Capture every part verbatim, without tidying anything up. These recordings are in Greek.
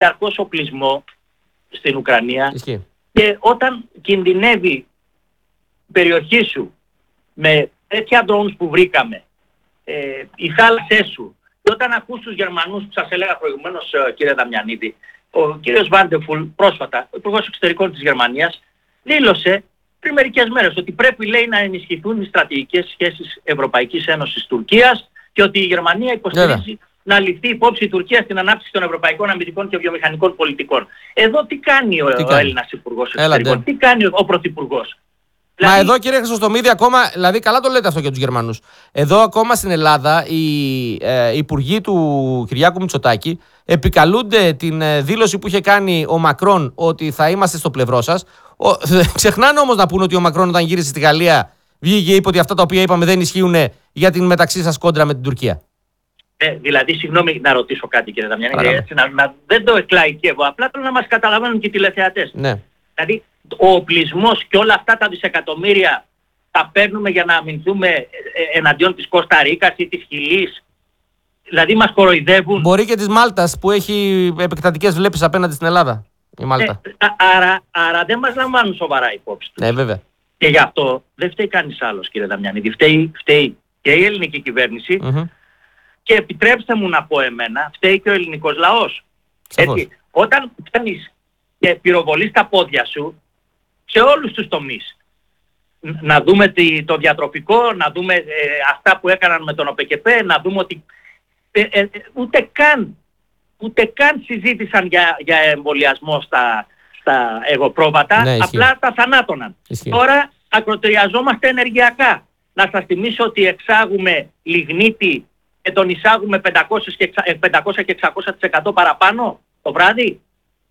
διαρκώς οπλισμό στην Ουκρανία. Ισχύει. Και όταν κινδυνεύει η περιοχή σου με τέτοια drones που βρήκαμε, ε, οι θάλασσές σου, και όταν ακούς τους Γερμανούς που σας έλεγα προηγουμένως, κύριε Δαμιανίδη, ο κύριος Βάντεφουλ πρόσφατα, ο Υπουργός Εξωτερικών της Γερμανίας, δήλωσε πριν μερικές μέρες ότι πρέπει, λέει, να ενισχυθούν οι στρατηγικές σχέσεις Ευρωπαϊκής Ένωσης Τουρκίας και ότι η Γερμανία υποστηρίζει yeah. να ληφθεί υπόψη η Τουρκία στην ανάπτυξη των ευρωπαϊκών αμυντικών και βιομηχανικών πολιτικών. Εδώ τι κάνει ο, ο Έλληνας Υπουργός Εξωτερικών, τι κάνει ο, ο Πρωθυπουργός. Μα δηλαδή... εδώ, κύριε Χρυσοστομίδη, ακόμα, δηλαδή καλά το λέτε αυτό για τους Γερμανούς. Εδώ ακόμα στην Ελλάδα οι ε, υπουργοί του Κυριάκου Μητσοτάκη επικαλούνται την ε, δήλωση που είχε κάνει ο Μακρόν ότι θα είμαστε στο πλευρό σας. Ο, ξεχνάνε όμως να πούνε ότι ο Μακρόν όταν γύρισε στη Γαλλία βγήκε και είπε ότι αυτά τα οποία είπαμε δεν ισχύουν για την μεταξύ σας κόντρα με την Τουρκία. Ε, δηλαδή, συγγνώμη να ρωτήσω κάτι, κύριε Δαμιανίδη, έτσι, να, να, δεν το εκλαϊκεύω, απλά θέλω να μας καταλαβαίνουν και οι τηλεθεατές. Ναι. Δηλαδή, ο οπλισμός και όλα αυτά τα δισεκατομμύρια τα παίρνουμε για να αμυνθούμε εναντίον της Κώστα Ρίκας ή της Χιλής. Δηλαδή μας κοροϊδεύουν. Μπορεί και της Μάλτας που έχει επεκτατικές βλέψεις απέναντι στην Ελλάδα. Η Μάλτα. Ε, άρα, άρα δεν μας λαμβάνουν σοβαρά υπόψη τους. Ναι, βέβαια. Και γι' αυτό δεν φταίει κανείς άλλος, κύριε Δαμιανίδη. Φταίει, φταίει και η ελληνική κυβέρνηση mm-hmm. και επιτρέψτε μου να πω εμένα, φταίει και ο ελληνικός λαός. Έτσι, όταν φτάνεις και πυροβολείς τα πόδια σου σε όλους τους τομείς, να δούμε το διατροφικό, να δούμε ε, αυτά που έκαναν με τον ΟΠΕΚΕΠΕ, να δούμε ότι ε, ε, ούτε καν ούτε καν συζήτησαν για, για εμβολιασμό στα, στα εγωπρόβατα, ναι, απλά τα θανάτωναν. Ισχύει. Τώρα ακροτηριαζόμαστε ενεργειακά. Να σας θυμίσω ότι εξάγουμε λιγνίτη και τον εισάγουμε πεντακόσια και εξακόσια τοις εκατό παραπάνω το βράδυ.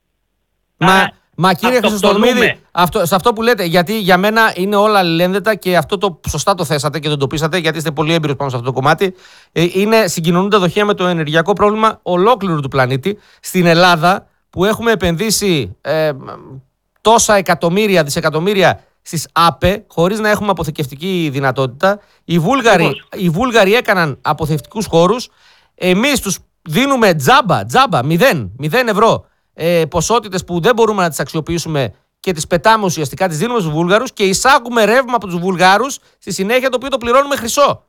Μα, Α, μα κύριε Χρυσοστομίδη, αυτό, σε αυτό που λέτε, γιατί για μένα είναι όλα αλληλένδετα και αυτό το σωστά το θέσατε και το εντοπίσατε, γιατί είστε πολύ έμπειρος πάνω σε αυτό το κομμάτι. Ε, είναι συγκοινωνούντα δοχεία με το ενεργειακό πρόβλημα ολόκληρου του πλανήτη. Στην Ελλάδα, που έχουμε επενδύσει ε, τόσα εκατομμύρια, δισεκατομμύρια στις ΑΠΕ, χωρίς να έχουμε αποθηκευτική δυνατότητα, οι Βούλγαροι, οι Βούλγαροι έκαναν αποθηκευτικούς χώρους. Εμείς τους δίνουμε τζάμπα, τζάμπα, μηδέν, μηδέν ευρώ. Ε, ποσότητες που δεν μπορούμε να τις αξιοποιήσουμε και τις πετάμε ουσιαστικά, τις δίνουμε στους Βούλγαρους και εισάγουμε ρεύμα από τους Βουλγάρους στη συνέχεια, το οποίο το πληρώνουμε χρυσό.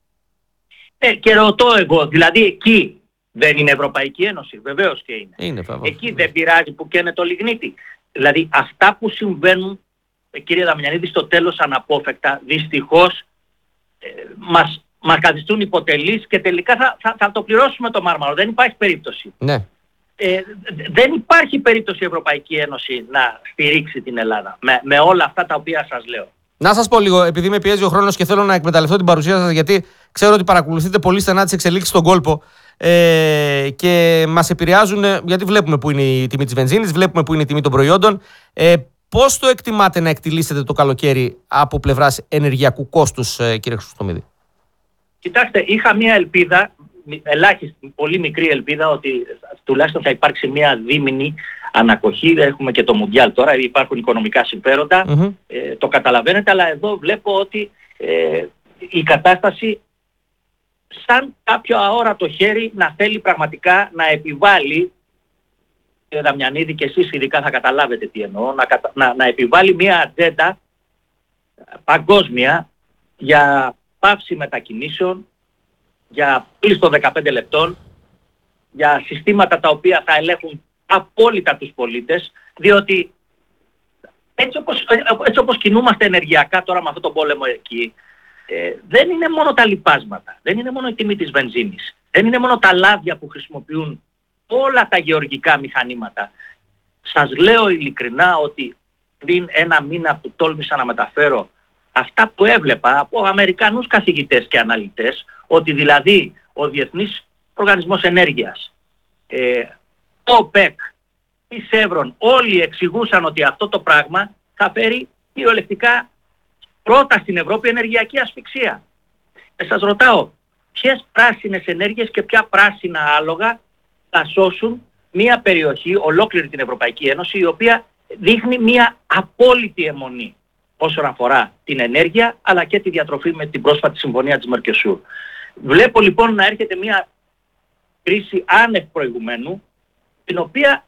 Ε, και ρωτώ εγώ, δηλαδή εκεί δεν είναι Ευρωπαϊκή Ένωση? Βεβαίως και είναι. είναι εκεί δεν πειράζει που καίνε το λιγνίτη. Δηλαδή αυτά που συμβαίνουν, κύριε Δαμιανίδη, στο τέλος αναπόφευκτα, δυστυχώς ε, μας, μας καθιστούν υποτελείς και τελικά θα, θα, θα το πληρώσουμε το μάρμαρο. Δεν υπάρχει περίπτωση. Ναι. Ε, δεν υπάρχει περίπτωση η Ευρωπαϊκή Ένωση να στηρίξει την Ελλάδα με, με όλα αυτά τα οποία σας λέω. Να σας πω λίγο, επειδή με πιέζει ο χρόνος και θέλω να εκμεταλλευτώ την παρουσία σας, γιατί ξέρω ότι παρακολουθείτε πολύ στενά τις εξελίξεις στον κόλπο ε, και μας επηρεάζουν, γιατί βλέπουμε που είναι η τιμή της βενζίνης, βλέπουμε που είναι η τιμή των προϊόντων. Ε, πώς το εκτιμάτε να εκτιλήσετε το καλοκαίρι από πλευράς ενεργειακού κόστους, ε, κύριε Χρυσοστομίδη? Κοιτάξτε, είχα μία ελπίδα, ελάχιστη, πολύ μικρή ελπίδα, ότι τουλάχιστον θα υπάρξει μία δίμηνη ανακοχή. Έχουμε και το Μουντιάλ τώρα, υπάρχουν οικονομικά συμφέροντα, mm-hmm. ε, το καταλαβαίνετε, αλλά εδώ βλέπω ότι ε, η κατάσταση σαν κάποιο αόρατο χέρι να θέλει πραγματικά να επιβάλλει, κύριε Δαμιανίδη, και εσείς ειδικά θα καταλάβετε τι εννοώ, να, να, να επιβάλλει μία ατζέντα παγκόσμια για πάυση μετακινήσεων, για πλήση των δεκαπέντε λεπτών, για συστήματα τα οποία θα ελέγχουν απόλυτα τους πολίτες, διότι έτσι όπως, έτσι όπως κινούμαστε ενεργειακά τώρα με αυτόν τον πόλεμο εκεί, ε, δεν είναι μόνο τα λιπάσματα, δεν είναι μόνο η τιμή της βενζίνης, δεν είναι μόνο τα λάδια που χρησιμοποιούν όλα τα γεωργικά μηχανήματα. Σας λέω ειλικρινά ότι πριν ένα μήνα που τόλμησα να μεταφέρω αυτά που έβλεπα από Αμερικανούς καθηγητές και αναλυτές, ότι δηλαδή ο Διεθνής Οργανισμός Ενέργειας, ε, ο ΟΠΕΚ, η Σεύρον, όλοι εξηγούσαν ότι αυτό το πράγμα θα φέρει κυριολεκτικά πρώτα στην Ευρώπη ενεργειακή ασφυξία. Και σας ρωτάω, ποιες πράσινες ενέργειες και ποια πράσινα άλογα θα σώσουν μια περιοχή, ολόκληρη την Ευρωπαϊκή Ένωση, η οποία δείχνει μια απόλυτη αιμονή όσον αφορά την ενέργεια, αλλά και τη διατροφή με την πρόσφατη συμφωνία της Μερκοσούρ. Βλέπω λοιπόν να έρχεται μια κρίση άνευ προηγουμένου, την οποία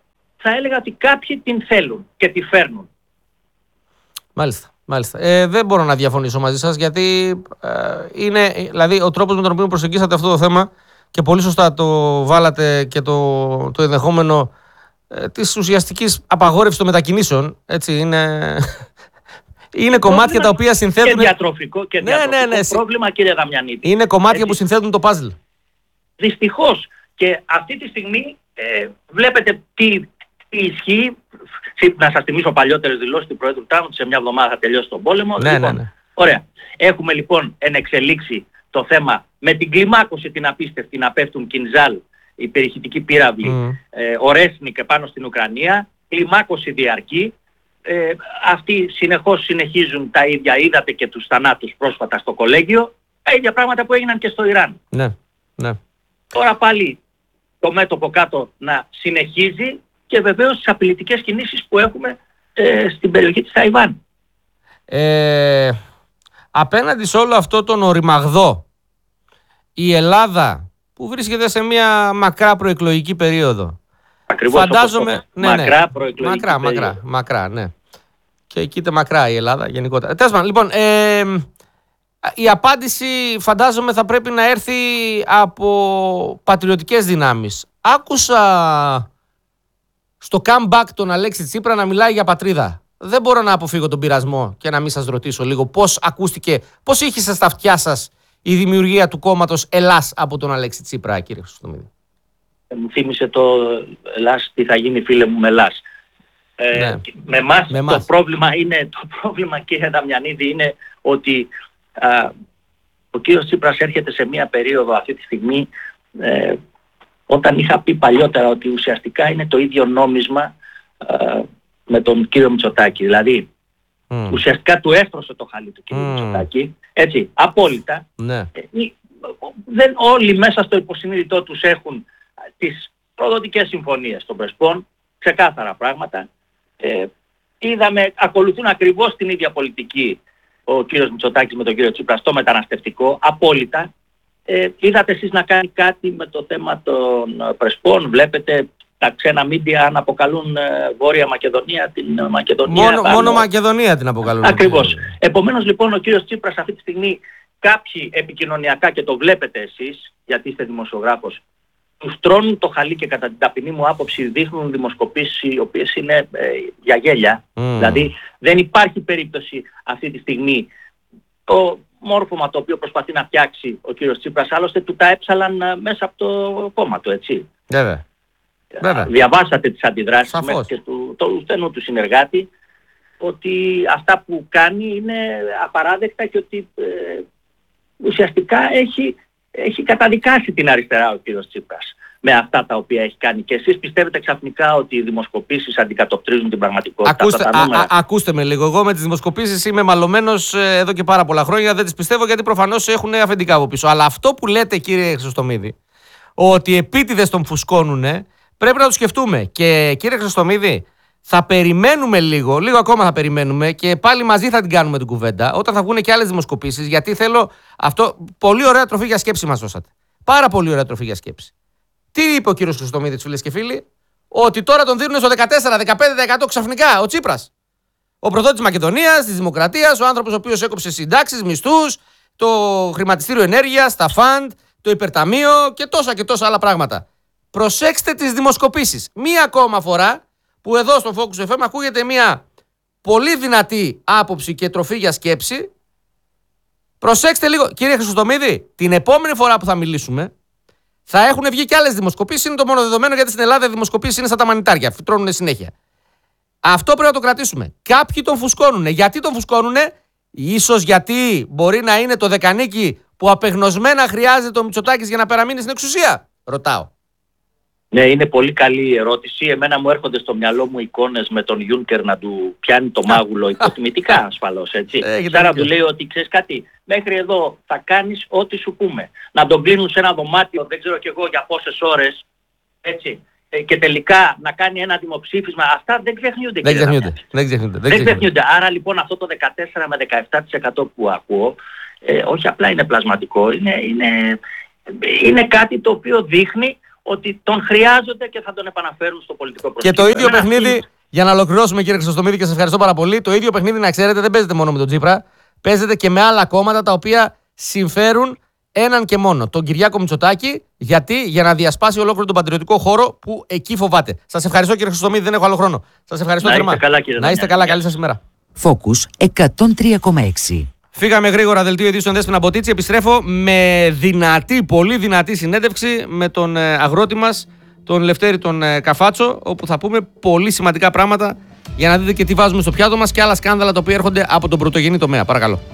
θα έλεγα ότι κάποιοι την θέλουν και τη φέρνουν. Μάλιστα. Μάλιστα. Ε, δεν μπορώ να διαφωνήσω μαζί σας, γιατί ε, είναι δηλαδή, ο τρόπος με τον οποίο προσεγγίσατε αυτό το θέμα, και πολύ σωστά το βάλατε, και το, το ενδεχόμενο ε, της ουσιαστικής απαγόρευσης των μετακινήσεων. Έτσι, είναι, είναι κομμάτια τα οποία συνθέτουν. Και διατροφικό και διατροφικό ναι, ναι, ναι. πρόβλημα, κύριε Δαμιανίδη. Είναι κομμάτια έτσι που συνθέτουν το παζλ. Δυστυχώς. Και αυτή τη στιγμή ε, βλέπετε τι, τι ισχύει. Να σας θυμίσω παλιότερες δηλώσεις του Προέδρου Τράμπ, σε μια εβδομάδα θα τελειώσει τον πόλεμο. Ναι, λοιπόν, ναι, ναι. Ωραία. Έχουμε λοιπόν εν εξελίξει το θέμα με την κλιμάκωση την απίστευτη να πέφτουν Κινζάλ, η περιχητική πύραυλη, mm. ε, Ορέσνικ πάνω στην Ουκρανία. Κλιμάκωση διαρκή. Ε, αυτοί συνεχώς συνεχίζουν τα ίδια. Είδατε και τους θανάτους πρόσφατα στο κολέγιο. Τα ίδια πράγματα που έγιναν και στο Ιράν. Ναι, ναι. Τώρα πάλι το μέτωπο κάτω να συνεχίζει. Και βεβαίως τις απειλητικές κινήσεις που έχουμε ε, στην περιοχή της Ταϊβάν. Ε, απέναντι σε όλο αυτό τον οριμαγδό, η Ελλάδα που βρίσκεται σε μια μακρά προεκλογική περίοδο. Ακριβώς φαντάζομαι, όπως ναι, μακρά ναι, προεκλογική μακρά, περίοδο. Μακρά, μακρά, ναι. Και εκεί είτε μακρά η Ελλάδα γενικότερα. Τέλος πάντων, λοιπόν, ε, η απάντηση φαντάζομαι θα πρέπει να έρθει από πατριωτικές δυνάμεις. Άκουσα στο comeback τον Αλέξη Τσίπρα να μιλάει για πατρίδα. Δεν μπορώ να αποφύγω τον πειρασμό και να μην σας ρωτήσω λίγο πώς ακούστηκε, πώς είχε στα αυτιά σας η δημιουργία του κόμματος Ελλάς από τον Αλέξη Τσίπρα, κύριε Χρυστομίδη. Ε, μου θύμισε το Ελλάς, τι θα γίνει φίλε μου με Ελλάς. Ε, ναι. Με εμάς με το εμάς. πρόβλημα είναι, το πρόβλημα κύριε Δαμιανίδη είναι ότι α, ο κύριος Τσίπρας έρχεται σε μια περίοδο αυτή τη στιγμή ε, όταν είχα πει παλιότερα ότι ουσιαστικά είναι το ίδιο νόμισμα ε, με τον κύριο Μητσοτάκη. Δηλαδή, mm. ουσιαστικά του έστρωσε το χαλί του κύριου mm. Μητσοτάκη. Έτσι, απόλυτα. Ναι. Ε, δεν όλοι μέσα στο υποσυνείδητό τους έχουν τις προδοτικές συμφωνίες των Πρεσπών, ξεκάθαρα πράγματα. Ε, είδαμε, ακολουθούν ακριβώς την ίδια πολιτική ο κύριος Μητσοτάκης με τον κύριο Τσίπρα στο μεταναστευτικό, απόλυτα. Ε, είδατε εσείς να κάνει κάτι με το θέμα των Πρεσπών, βλέπετε τα ξένα μίντια να αποκαλούν ε, Βόρεια Μακεδονία την Μακεδονία. Μόνο, πάνω... μόνο Μακεδονία την αποκαλούν. Ακριβώς. Επομένως λοιπόν ο κύριος Τσίπρας αυτή τη στιγμή κάποιοι επικοινωνιακά, και το βλέπετε εσείς γιατί είστε δημοσιογράφος, τους τρώνουν το χαλί και κατά την ταπεινή μου άποψη δείχνουν δημοσκοπήσεις οι οποίες είναι ε, για γέλια. Mm. Δηλαδή δεν υπάρχει περίπτωση αυτή τη στιγμή το μόρφωμα το οποίο προσπαθεί να φτιάξει ο κύριος Τσίπρας, άλλωστε του τα έψαλαν μέσα από το κόμμα του, έτσι. Βέβαια. Βέβαια. Διαβάσατε τις αντιδράσεις Σαφώς. μέχρι και του, του στενού του συνεργάτη ότι αυτά που κάνει είναι απαράδεκτα και ότι ε, ουσιαστικά έχει, έχει καταδικάσει την αριστερά ο κύριος Τσίπρας με αυτά τα οποία έχει κάνει. Και εσείς πιστεύετε ξαφνικά ότι οι δημοσκοπήσεις αντικατοπτρίζουν την πραγματικότητα? Ακούστε, α, α, ακούστε με λίγο. Εγώ με τις δημοσκοπήσεις είμαι μαλωμένος ε, εδώ και πάρα πολλά χρόνια. Δεν τις πιστεύω γιατί προφανώς έχουν αφεντικά από πίσω. Αλλά αυτό που λέτε, κύριε Χρυστομίδη, ότι επίτηδες τον φουσκώνουνε, πρέπει να το σκεφτούμε. Και κύριε Χρυστομίδη, θα περιμένουμε λίγο, λίγο ακόμα θα περιμένουμε και πάλι μαζί θα την κάνουμε την κουβέντα όταν θα βγουν και άλλες δημοσκοπήσεις. Γιατί θέλω αυτό. Πολύ ωραία τροφή για σκέψη μας δώσατε. Πάρα πολύ ωραία τροφή για σκέψη. Τι είπε ο κύριος Χρυστομίδης, φίλες και φίλοι? Ότι τώρα τον δίνουν στο δεκατέσσερα με δεκαπέντε τοις εκατό ξαφνικά ο Τσίπρας. Ο προδότης Μακεδονίας, της Δημοκρατίας, ο άνθρωπος ο οποίος έκοψε συντάξεις, μισθούς, το χρηματιστήριο ενέργειας, τα φαντ, το υπερταμείο και τόσα και τόσα άλλα πράγματα. Προσέξτε τις δημοσκοπήσεις. Μία ακόμα φορά που εδώ στο Focus εφ εμ ακούγεται μία πολύ δυνατή άποψη και τροφή για σκέψη. Προσέξτε λίγο, κύριε Χρυστομίδη, την επόμενη φορά που θα μιλήσουμε θα έχουν βγει και άλλες δημοσκοπήσεις. Είναι το μόνο δεδομένο γιατί στην Ελλάδα οι δημοσκοπήσεις είναι σαν τα μανιτάρια. Φυτρώνουν συνέχεια. Αυτό πρέπει να το κρατήσουμε. Κάποιοι τον φουσκώνουνε. Γιατί τον φουσκώνουνε? Ίσως γιατί μπορεί να είναι το δεκανίκι που απεγνωσμένα χρειάζεται ο Μητσοτάκης για να παραμείνει στην εξουσία. Ρωτάω. Ναι, είναι πολύ καλή η ερώτηση. Εμένα μου έρχονται στο μυαλό μου εικόνες με τον Γιούνκερ να του πιάνει το μάγουλο υποτιμητικά ασφαλώς, έτσι. Άρα του λέει ότι ξέρεις κάτι, μέχρι εδώ θα κάνεις ό,τι σου πούμε. Να τον κλείνουν σε ένα δωμάτιο, δεν ξέρω κι εγώ για πόσες ώρες, έτσι. Και τελικά να κάνει ένα δημοψήφισμα. Αυτά δεν ξεχνιούνται. Δεν ξεχνιούνται. Δεν ξεχνιούνται. Δεν ξεχνιούνται. Άρα λοιπόν αυτό το δεκατέσσερα με δεκαεπτά τοις εκατό που ακούω, ε, όχι απλά είναι πλασματικό, είναι, είναι, είναι κάτι το οποίο δείχνει ότι τον χρειάζονται και θα τον επαναφέρουν στο πολιτικό προσκήνιο. Και το ίδιο Εμένα παιχνίδι, είναι... για να ολοκληρώσουμε κύριε Χρυσοστομίδη και σας ευχαριστώ πάρα πολύ, το ίδιο παιχνίδι να ξέρετε δεν παίζεται μόνο με τον Τσίπρα, παίζεται και με άλλα κόμματα τα οποία συμφέρουν έναν και μόνο, τον Κυριάκο Μητσοτάκη, γιατί για να διασπάσει ολόκληρο τον πατριωτικό χώρο που εκεί φοβάται. Σας ευχαριστώ κύριε Χρυσοστομίδη, δεν έχω άλλο χρόνο. Σας ευχαριστώ να θερμά. Είστε καλά, κύριε να είστε καλά, καλή σας ημέρα. Focus εκατόν τρία κόμμα έξι. Φύγαμε γρήγορα, δελτίο ειδήσεων Δέσποινα Μποτίτση. Επιστρέφω με δυνατή, πολύ δυνατή συνέντευξη με τον αγρότη μας, τον Λευτέρη τον Καφάτσο, όπου θα πούμε πολύ σημαντικά πράγματα για να δείτε και τι βάζουμε στο πιάτο μας και άλλα σκάνδαλα τα οποία έρχονται από τον πρωτογενή τομέα. Παρακαλώ.